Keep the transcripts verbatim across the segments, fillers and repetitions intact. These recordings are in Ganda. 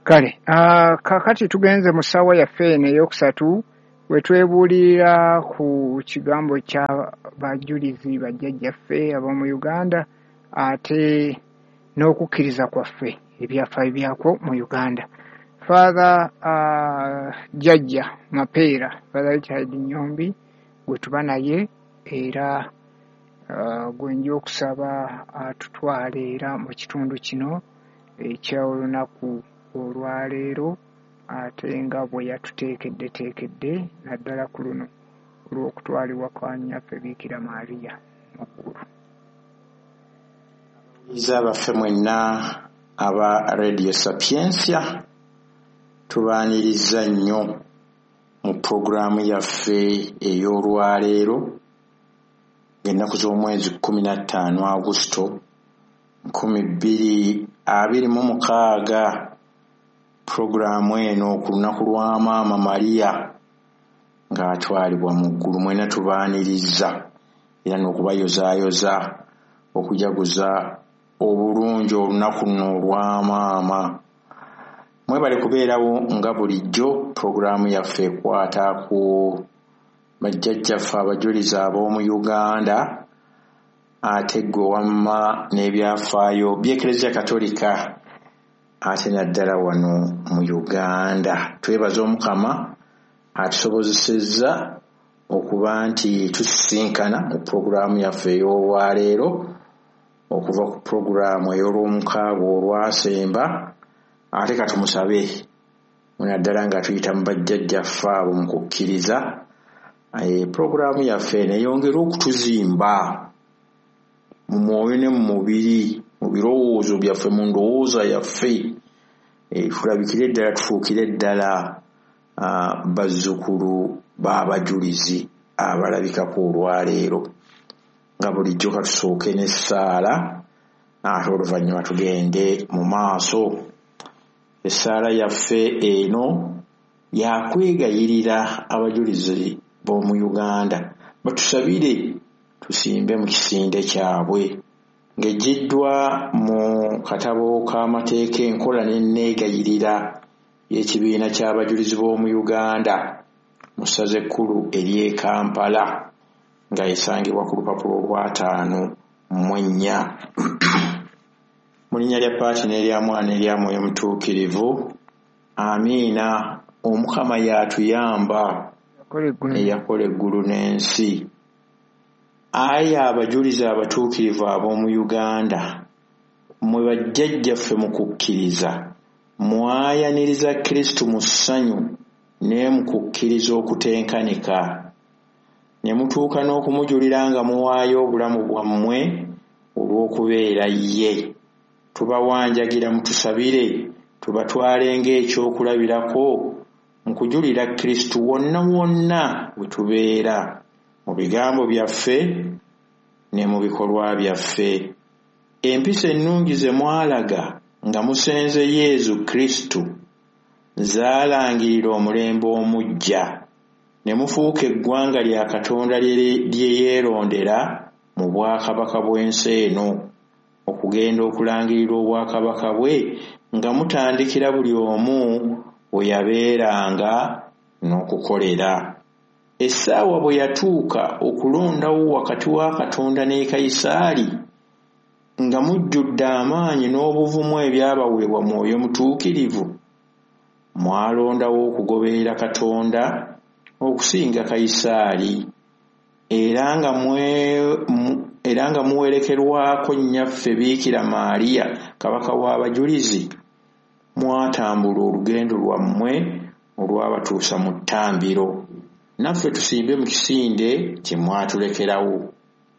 Kale uh, kakati tugenze mu ssaawa yaffe eno ey'okusatu we twebuulira ku kigambo kya bajulizi bajjajjaffe ab'omu Uganda ate n'okukkiriza kwaffe ebyafaayo byako mu Uganda. Father uh, Jjajja Mapeera, Father Richard Nyombi gwe tuba naye era uh, gwe nja okusaba atutwale era mu kitundu kino eky'olunaku olwaleero ate nga bwe yatuteekeddeteekedde naddala ku luno olw'okutwalibwa kwa nnyaffe Biikira Maariya mu ggulu. Iza baffe mwenna aba Radio Sapiensia tubaaniriza nnyo mu pulogulaamu yaffe ey'olwaleero ng'ennaku z'omwezi kkumi na ttaano Augusito nkumi bbiri abiri mu mukaaga. Pulogulaamu eno ku lunaku lwa Maama Mariya ng'atwalibwa mu ggulu mwena tubaaniriza era n'okubayozaayoza okujaguza obulungi olunaku luno olwa Maama. Mwebale kubeerawo nga bulijjo. Pulogulaamu yaffe ekwata ku bajjajjaffe abajulizi ab'omu Uganda ate gwe wamma n'ebyafaayo by'Eklezia Katolika ate naddala wano mu Uganda. Twebaza Omukama atusobozesezza okuba nti tusisinkana mu pulogulaamu yaffe ey'olwaleero okuva ku pulogulaamu ey'olwomukaaga olwasemba. Ate katumusabe naddala nga tuyita mu bajjajjaffe abo mu kukkiriza pulogulaamu yaffe neeyongera okutuzimba mu mwoyo ne mu mubiri, mu birowoozo byaffe, mu ndowooza yaffe, tulabikire eddala tufuukire eddala bazzukulu b'abajulizi abalabikako olwaleero. Nga bulijjo katusooke n'essaala ate oluvannyuma tugende mu maaso. Essaala yaffe eno yakwegayirira abajulizi b'omu Uganda batusabire tusimbe mu kisinde kyabwe ng'ejjiddwa mu katabo k'amateeka enkola n'enneegayirira y'ekibiina ky'abajulizi b'omu Uganda mu ssaza ekkulu ery'e Kampala nga esangibwa ku lupapula olw'ataano mu ennya. Mu linnya lya Paati n'erya Mwana n'erya Mwoyo Mutuukirivu, amiina. Omukama y'atuyamba eyakola eggulu n'ensi. Ayi abajulizi abatuukirivu ab'omu Uganda, mwe bajjajjaffe mu kukkiriza, mwayaniriza Kristo mu ssanyu ne mu kukkiriza okutenkanika, ne mutuuka n'okumujulira nga muwaayo obulamu bwammwe olw'okubeera ye. Tubawanjagira mutusabire tubatwale ng'ekyokulabirako mu kujulira Kristo wonna wonna we tubeera, mu bigambo byaffe ne mu bikolwa byaffe. Empisa ennungi ze mwalaga nga musenze Yesu Kristo zaalangirira omulembe omujja ne mufuuka eggwanga lya Katonda lye yeerondera mu bwakabaka bw'ensi eno, okugenda okulangirira obwakabaka bwe nga mutandikira buli omu we yabeeranga n'okukolera. Essaawa bwe yatuuka okulondawo wakati wa Katonda ne Kayisaali, nga mujjudde amaanyi n'obuvumu ebyabaweebwa Mwoyo Mutuukirivu, mwalondawo okugoberera Katonda okusinga Kayisaali, era nga mwe era nga muwerekerwako nnyaffe Biikira Maariya kabaka w'abajulizi, mwatambula olugendo lwammwe olwabatuusa mu ttambiro. Naffe tusimbe mu kisinde kye mwatulekerawo.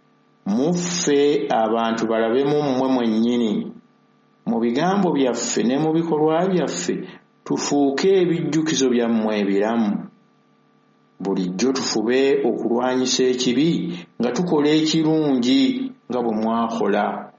Muffe abantu balabemu mmwe mwennyini. Mu bigambo byaffe ne mu bikolwa byaffe tufuuke ebijjukizo byammwe ebiramu. Bulijjo tufube okulwanyisa ekibi nga tukola ekirungi nga bwe mwakola.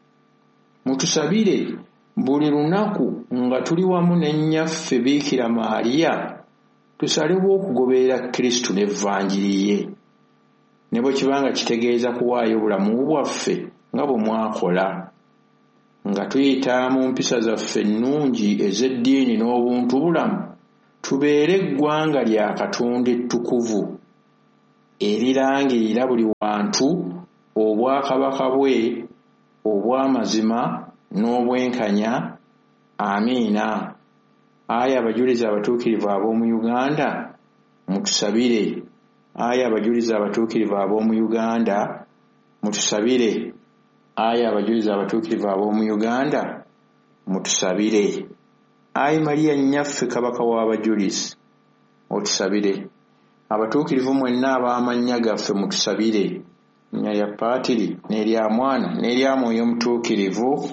Mutusabire buli lunaku nga tuli wamu ne nnyaffe Biikira Maariya tusalewo okugoberera Kristo n'evvanjiri ye, ne bwe kibanga kitegeeza kuwaayo obulamu bwaffe nga bwe mwakola. nga tuyita mu mpisa zaffe ennungi ez'eddiini n'obuntu bulamu, tubeere eggwanga lya Katonda ettukuvu erirangirira buli wantu obwakabaka bwe obw'amazima n'obwenkanya. Amiina. Aya abajulizi abatuukirivu ab'omu Uganda mutusabire. Aya abajulizi abatuukirivu ab'omu Uganda mutusabire. Aya abajulizi abatuukirivu ab'omu Uganda mutusabire. Ayi Maria nnyaffe kabaka w'abajulizi otusabire. Abatuukirivu mwenna ab'amannya gaffe mutusabire. Nnya lya Paatiri n'erya Mwana n'erya Mwoyo Omutuukirivu.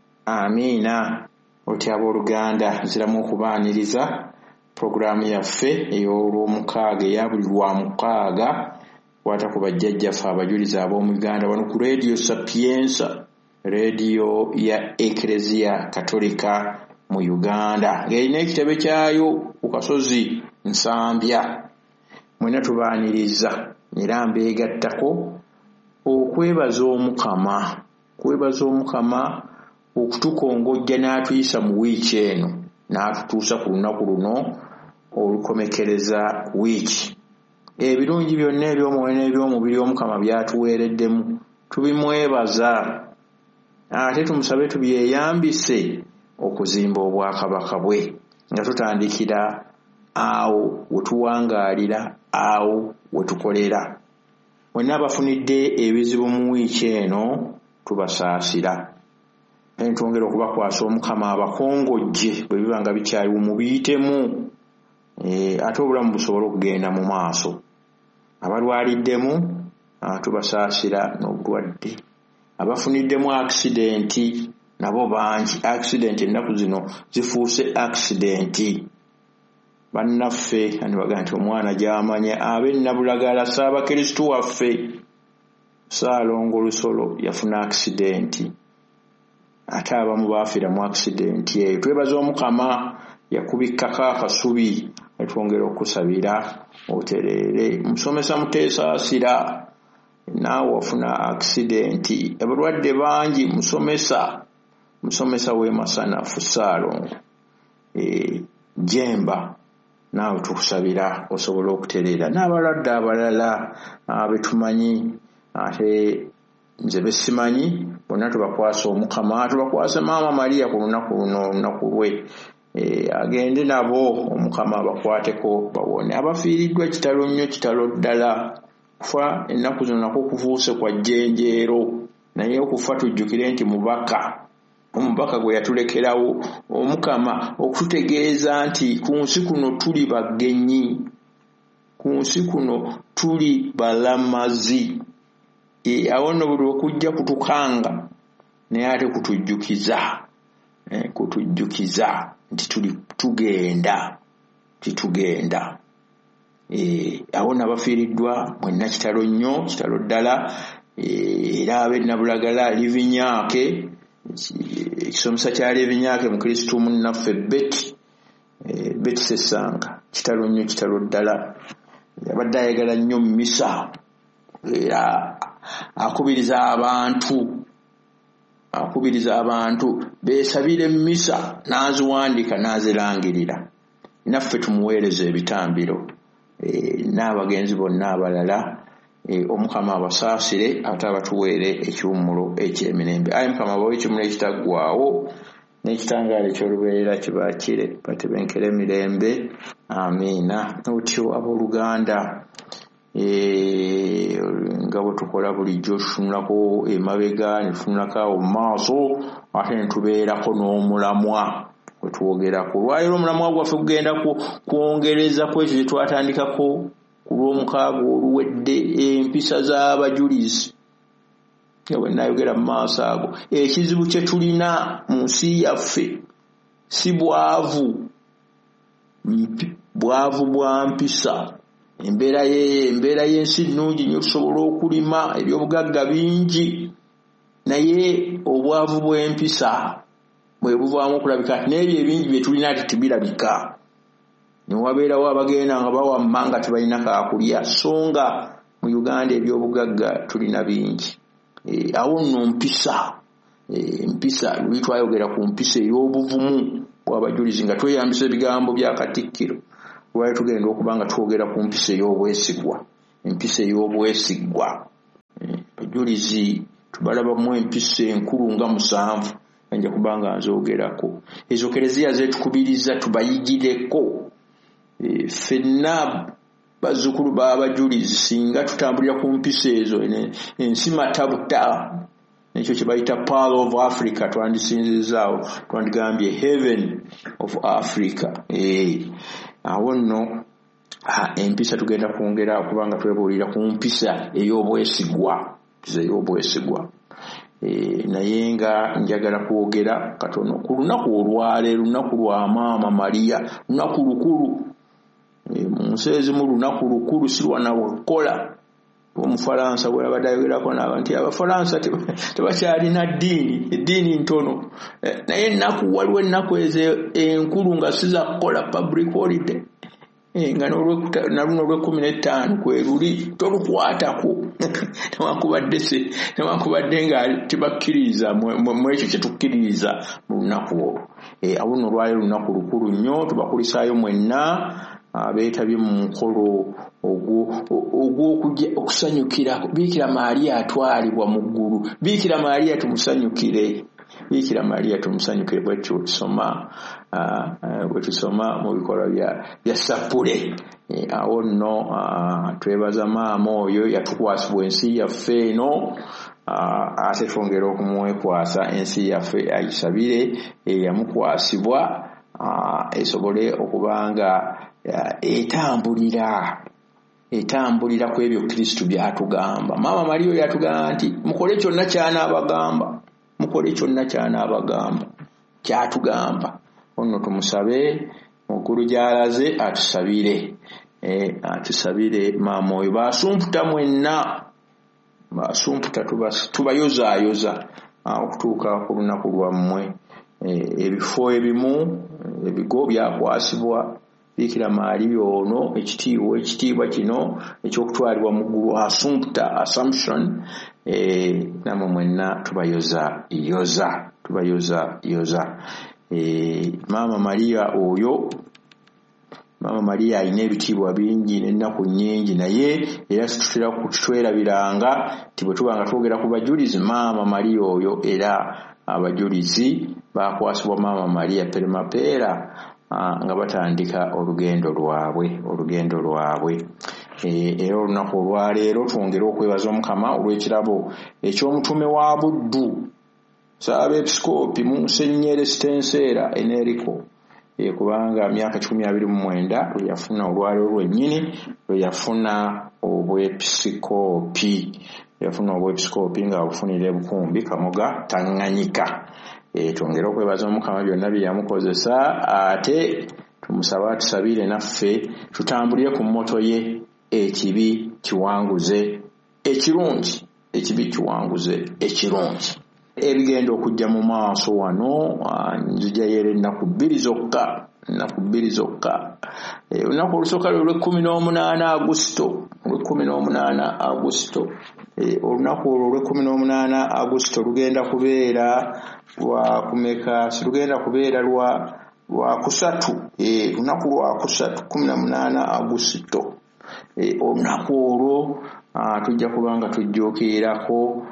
Amiina. Oti abooluganda nziramu okubaaniriza puroguraamu yaffe ey'olwomukaaga eya buli lwa mukaaga kwata ku bajjajjaffe abajulizi ab'omu Uganda wano ku Radio Sapienza, radio ya Eklezia Katolika mu Uganda ng'erina ekitebe kyayo ku kasozi Nsambya. Mwena tubaaniriza era mbeegattako okwebaza Omukama, kwebaza Omukama okutukongojja n'atuyisa mu wiiki eno n'atutuusa ku lunaku luno olukomekereza wiiki. Ebirungi byonna eby'omwoyo n'eby'omubiri Omukama byatuweereddemu, tubimwebaza ate tumusabe tubyeyambise okuzimba obwakabaka bwe nga tutandikira awo we tuwangaalira, awo we tukolera. Mwenna abafunidde ebizibu mu wiiki eno tubasaasira. Entwongera okubakwasa Omukama abakongojje bwe biba nga bikyaliwo mubiyitemu e, ate obulamu busobole okugenda mu maaso. Abalwaliddemu tubasaasira n'obulwadde. Abafuniddemu aksidenti nabo bangi. Aksidenti ennaku zino zifuuse aksidenti. Bannaffe anibaga nti omwana gy'amanya abe Nabulagala Ssaabakristu waffe Ssaalongo Lusolo yafuna aksidenti. Ate abamu baafiira mu aksidenti eyo. Twebaza Omukama yakubikkako akasubi. Twongera okusabira otereere. Musomesa Muteesaasira naawe wafuna aksidenti. Abalwadde bangi. Musomesa musomesa w'e Masanafu Ssaalongo e, Jemba naawe tukusabira osobole okutereera. N'abalwadde abalala abetumanyi ate nze besimanyi bonna tubakwasa Omukama. Tubakwasa Maama Maria ku lunaku luno olunaku lwe e, agende nabo Omukama abakwateko bawone. Abafiiriddwa kitalo nnyo kitalo ddala. Kufa ennaku zino nako kufuuse kwa jjenjeero naye okufa tujjukire nti mubaka. Omubaka gwe yatulekerawo Omukama okututegeeza nti ku nsi kuno tuli bagenyi, ku nsi kuno tuli balamazi. E, awo nno buli okujja kutukanga naye ate kutujjukiza e, kutujjukiza nti tuli tugenda titugenda. E, awo nabafiiriddwa mwenna kitalo nnyo kitalo ddala. E, era abe Nabulagala Livinyaake ekisomesa kya Livinyaake Mukristu munnaffe Beti e, Beti Sesanga kitalo nnyo kitalo ddala. Yabadde ayagala nnyo mmisa era akubiriza abantu akubiriza abantu beesabire mmisa n'aziwandika n'azirangirira. Naffe tumuweereza ebitambiro e, n'abagenzi bonna abalala e, Omukama abasaasire ate abatuweere ekiwummulo eky'emirembe. Ayi Mukama bawe ekimuli ekitaggwaawo n'ekitangaala eky'olubeerera kibaakire batebenkere emirembe. Amiina. Otyo abooluganda e, nga bwe tukola bulijjo tutunulako emabega ne tutunulako awo mu maaso ate ne tubeerako n'omulamwa we twogerako. Olwaleero omulamwa gwaffe gugenda kwongereza ku ekyo kye twatandikako ku lw'omukaaga oluwedde, empisa z'abajulizi. Nga bwe nayogera mu maaso ago, ekizibu kye tulina mu nsi yaffe si bwavu, bwavu bwa mpisa. Embeera ye embeera y'ensi nnungi nnyo tusobola okulima ebyobugagga bingi naye obwavu bw'empisa bwe buvaamu okulabika n'ebyo ebingi bye tulina ati tibirabika. Ne wabeerawo abagenda nga bawamma nga tebalina kaakulya so nga mu Uganda ebyobugagga tulina bingi. E, awo nno mpisa empisa luli twayogera ku mpisa ey'obuvumu bw'abajulizi nga tweyambisa ebigambo bya Katikkiro. Lwali tugenda okubanga twogera ku mpisa ey'obwesigwa, empisa ey'obwesigwa. Abajulizi tubalabamu empisa enkulu nga musanvu nja kubanga nzogerako. Ezo Kereziya zetukubiriza tubayigireko. E, fenna bazzukulu b'abajulizi singa tutambulira ku mpisa ezo ensi matabuta, ekyo kye bayita Pearl of Africa twandisinzizaawo twandigambye Heaven of Africa. E, awo nno empisa tugenda kwongera okubanga twebuulira ku mpisa ey'obwesigwa, ey'obwesigwa. E, naye nga njagala kwogera katono ku lunaku olwaleero, lunaku lwa Maama Maria, lunaku lukulu. E, mu nsi ezimu lunaku lukulu si lwanakukola. Omufalansa bwe abadde ayogerako n'aba nti Abafalansa tebakyalina ddiini, eddiini ntono. E, naye ennaku waliwo ennaku ezo enkulu nga si za kukola, public holiday. E, nga naluno olw'ekkumi n'ettaano kwe luli tolukwatako newankubadde se newankubadde nga tebakkiriza mu ekyo kye tukkiririza mu lunaku olwo. E, awo nno lwali lunaku lukulu nnyo. Tubakulisaayo mwenna abeetabye mu mukolo ogw'okujja okusanyukira Biikira Maria atwalibwa mu ggulu. Biikira Maria tumusanyukire, Biikira Maria tumusanyukire. Bwe tusoma bwe tusoma mu bikolwa bya Sapule. E, awo nno twebaza maama oyo yatukwasibwa ensi yaffe eno, ate twongera okumwekwasa ensi yaffe ayisabire eyamukwasibwa esobole okubanga etambulira etambulira ku ebyo Kristo byatugamba. Maama Maria oyo yatugamba nti mukole kyonna ky'anaabagamba, mukole kyonna ky'anaabagamba, kyatugamba. Ono tumusabe mukulu gy'alaze atusabire, e, atusabire maama oyo. Basumputa mwenna, basumputa tubayozaayoza okutuuka ku lunaku lwammwe. E, ebifo ebimu ebigo byakwasibwa Biikira Maria ono, ekitiibwa ekitiibwa kino ekyokutwalibwa mu ggulu, asumputa, assumption. E, namwe mwenna tubayoza yoza, tubayoza yoza. E, Maama Maria oyo, Maama Maria alina ebitiibwa bingi n'ennaku nnyingi, naye era tutera kutwerabiranga nti bwe tuba nga twogera ku bajulizi Maama Maria oyo, era abajulizi bakwasibwa Maama Maria Perimapeera nga batandika olugendo lwabwe olugendo lwabwe. E, era olunaku olwaleero twongera okwebaza Omukama olw'ekirabo eky'omutume wa Buddu Ssaabeepisikoopi Monsenyere Sitenseera Enerico. E, kubanga myaka kikumi abiri mu mwenda lwe yafuna olwaleero lwennyini lwe yafuna obwepisikoopi yafuna obwepisikoopi nga bufunira Bukumbi Kamoga Tanganyika. E, twongera okwebaza Omukama byonna bye yamukozesa, ate tumusaba atusabire naffe tutambulire ku mmoto ye, ekibi kiwanguze ekirungi, ekibi kiwanguze ekirungi. Ebigenda okujja mu maaso wano nzijayo ennaku bbiri zokka, ennaku bbiri zokka. E, olunaku olusooka lw'ekkumi n'omunaana Agusito, olw'ekkumi n'omunaana Agusito. E, olunaku olwo olw'ekkumi n'omunaana Agusito lugenda kubeera lwa kumeka, lugenda kubeera lwa lwa kusatu. E, lunaku lwa kusatu, kumi na munaana Agusito. E, olunaku olwo tujja kubanga tujjookirako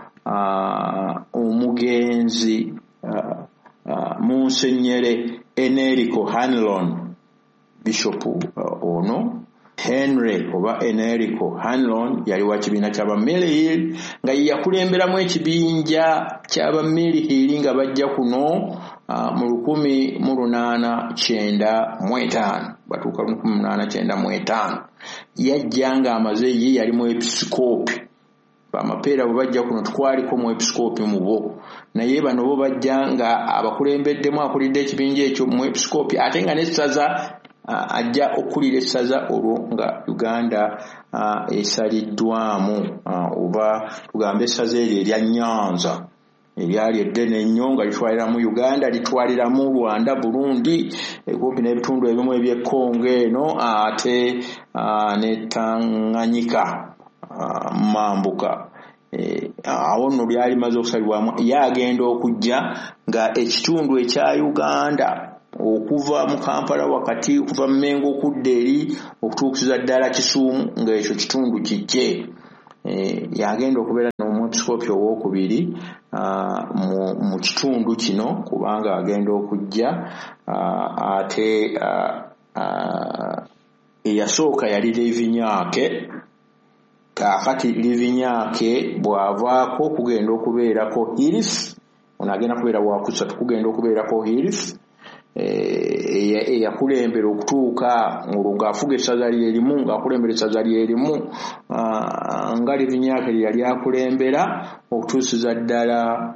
omugenzi Monsenyere Enerico Hanlon, Bishop ono Henry oba Enerico Hanlon yali wa kibiina ky'aba Mary Hill, nga yakulemberamu ekibinja ky'aba Mary Hill nga bajja kuno mu lukumi mu lunaana kyenda mu etaano, batuuka lukumi munaana kyenda mu etaano. Yajja nga amaze ye yali mu episikoopi. Bamapeera bwe bajja kuno tukwaliko mu episikoopi mu bo, naye bano bo bajja nga abakulembeddemu akulidde ekibinja ekyo mu episikoopi, ate nga n'essaza Uh, ajja okulira essaza olwo nga Uganda uh, esaliddwamu uh, oba tugambe essaza eryo erya Nyanza eryali eddene ennyo nga litwalira mu Uganda, litwalira mu Rwanda, Burundi, ekumpi n'ebitundu ebimu eby'Ekkongo eno, ate uh, ne Tanganyika uh, mambuka. E, awo nno byali maze okusalibwamu yagenda okujja nga ekitundu ekya Uganda okuva mu Kampala wakati okuva mu Mengo okudda eri okutuukiza ddala Kisumu nga ekyo kitundu kijje eh, yagenda okubeera n'omwepiskopi owokubiri uh, mu, mu kitundu kino kubanga agenda okujja uh, ate uh, uh, eyasooka yali Levinyaake kakati Levinyaake bw'avaako kugenda okubeerako Hills ono agenda kubeera wakusatu kugenda okubeerako Hills eyakulembera okutuuka ng'afuga essaza lyerimu ng'akulembera essaza lyerimu nga Levinyaake yali akulembera okutuusiza ddala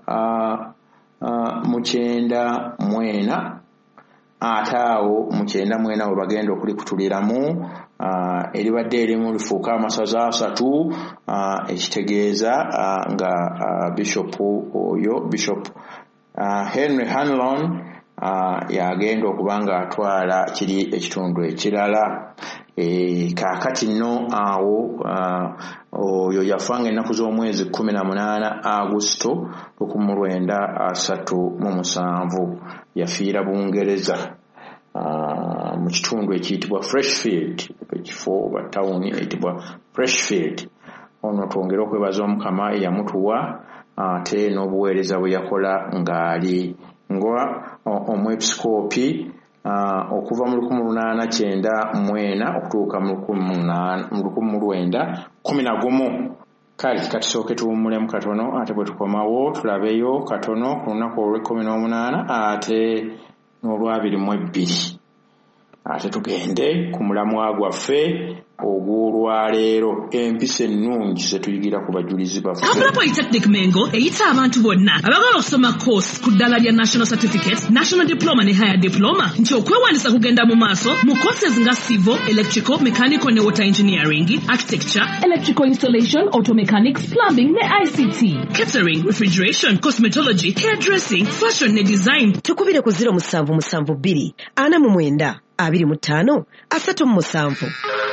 mu kyenda mwena ate awo mu kyenda mwena we bagenda okulikutuliramu eribadde erimu lifuuka amasaza asatu ekitegeeza nga Bishop oyo Bishop Henry Hanlon Uh, yagenda okubanga atwala kiri ekitundu ekirala e, kakati nno awo uh, oyo yafanga ennaku z'omwezi kumi na munaana Agusto lukumi mu lwenda asatu mu musanvu yafiira Bungereza uh, mu kitundu ekiyitibwa Freshfield ekifo oba tawuni eyitibwa Freshfield ono twongera okwebaza Omukama eyamutuwa ate uh, n'obuweereza bwe yakola ng'ali ngwa omwepiskopi uh, okuva mu lukumi lunaana kyenda mwena okutuuka mu lukumi mu lwenda kumi na gumu. Kale katusooke tuwummulemu katono ate bwe tukomawo tulabeyo katono ku lunaku olw'ekkumi n'omunaana ate n'olwabiri mu ebbiri ate tugende ku mulamwa gwaffe ogw'olwaleero empisa ennungi ze tuyigira ku bajulizi baffe. Kampala Polytechnic Mengo eyita abantu bonna abagala okusoma course ku ddala lya National Certificate, National Diploma ne Higher Diploma nti okwewandiisa kugenda mu maaso mu courses nga Civil, Electrical, Mechanical ne Water Engineering, Architecture, Electrical Installation, Auto Mechanics, Plumbing ne I C T, Catering, Refrigeration, Cosmetology, Hairdressing, Fashion ne Design. Tukubire ku zero musanvu musanvu bbiri ana mu mwenda abiri mu ttaano asatu mu musanvu.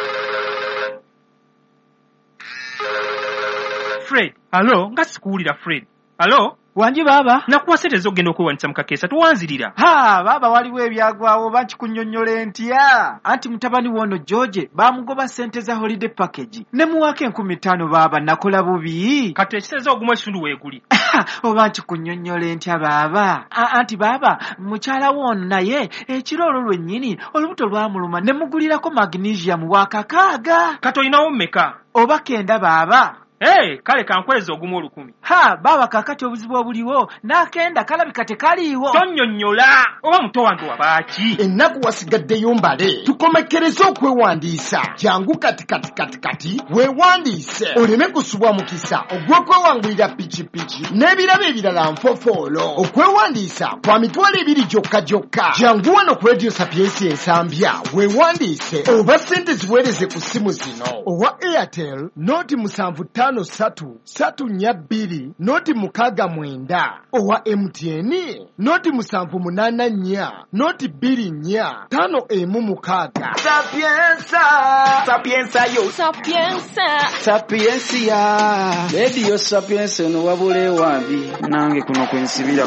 Fred, alo, nga sikuwulira Fred. Alo? Wanji baba? Nakuwa sente z'ogenda okwewanisa mu kakeesa tuwanzirira. Ha, baba waliwo ebyagwawo banki kunnyonnyola ntya. Anti mutabani wono George bamugoba sente za holiday package. Ne muwake enkumi ttaano baba nakola bubi. Kati ekiseze ogumu ekitundu weeguli. Obanki kunnyonnyola ntya baba. Anti baba mukyala wono naye ekiro olwo lwennyini olubuto lwamuluma ne mugulirako magnesium wakakaaga. Kati olinawo mmeka? Oba kenda baba. Hey, kale kankweza ogumu olukumi. Ha, baba kakati obuzibu obuliwo nakenda kalabika tekaliiwo. Tonnyonnyola oba muto wange wabaaki. Ennaku wasigaddeyo mbale tukomekereze okwewandiisa jangu kati kati kati kati weewandiise oleme kusubwa mukisa ogw'okwewangulira pikipiki n'ebirabo ebirala nfofoolo. Okwewandiisa kwa mitwalo ebiri gyokka gyokka. Jangu wano ku Radio Sapiensi ensambya weewandiise oba ssente ziweereze ku ssimu zino owa Airtel noti musanvu ttaano satu satu nnya bbiri noti mukaaga mwenda owa M T N noti musanvu munaana nnya noti bbiri nnya ttaano emu mukaaga. Sapienza Sapienza yo Sapienza Sapiensia Radio Sapienza no wabule wambi nange kuno kwensibira.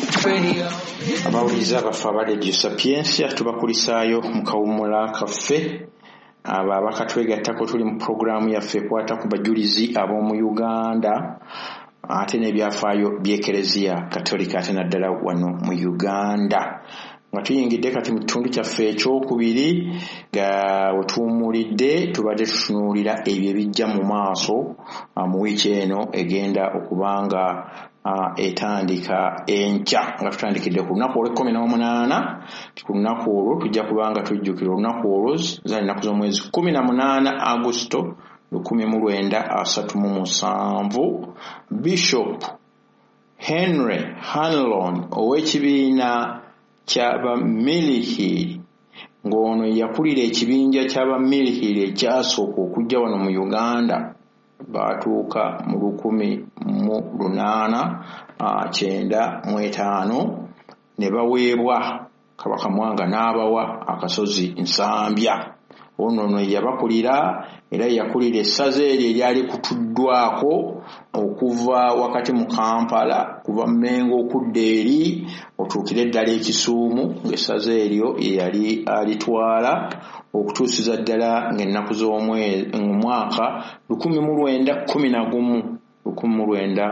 Abawuliza baffe aba Radio Sapienza tubakulisaayo mu kawummula kaffe aba bakatwegattako tuli mu programu yaffe ekwata ku bajulizi ab'omu Uganda ate n'ebyafaayo by'Ekereziya Katolika ate naddala wano mu Uganda nga tuyingidde kati mu kitundu kyaffe ekyokubiri nga we tuwummulidde tubadde tutunuulira ebyo ebijja mu maaso mu wiiki eno egenda okubanga Uh, etandika enkya nga tutandikidde ku lunaku olw'ekkumi n'omunaana. Ku lunaku olwo tujja kubanga tujjukira olunaku olwo za ennaku z'omwezi kkumi na munaana Agusto lukumi mu lwenda asatu mu musanvu Bishop Henry Hanlon ow'ekibiina ky'aba Milihiri ng'ono yakulira ekibinja ky'aba Milihiri ekyasooka okujja wano mu Uganda batuuka mu lukumi mu lunaana kyenda mu etaano ne baweebwa Kabaka Mwanga n'abawa akasozi Nsambya ono no yabakulira era yakulira essaza eryo eryali kutuddwako okuva wakati mu Kampala kuva Mengo okudda eri otuukire ddala eKisuumu ng'essaza eryo yali alitwala okutuusiza ddala ng'ennaku z'omwezi mu mwaka lukumi mu lwenda kkumi na gumu lukumi mu lwenda